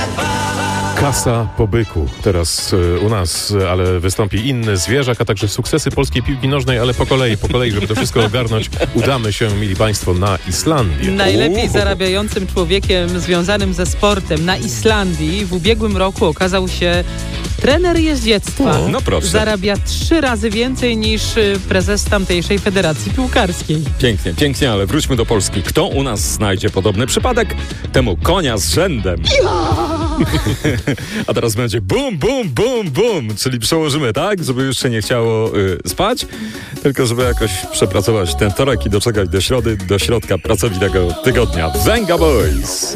Kasa po byku. Teraz u nas, ale wystąpi inny zwierzak, a także sukcesy polskiej piłki nożnej, ale po kolei, żeby to wszystko ogarnąć, udamy się, mili Państwo, na Islandię. Najlepiej zarabiającym człowiekiem związanym ze sportem na Islandii w ubiegłym roku okazał się trener jeździectwa. No proszę. Zarabia 3 razy więcej niż prezes tamtejszej federacji piłkarskiej. Pięknie, ale wróćmy do Polski. Kto u nas znajdzie podobny przypadek? Temu konia z rzędem. A teraz będzie bum, bum, bum, bum, czyli przełożymy, tak? Żeby już się nie chciało spać, tylko żeby jakoś przepracować ten wtorek i doczekać do środy, do środka pracowitego tygodnia. Venga Boys!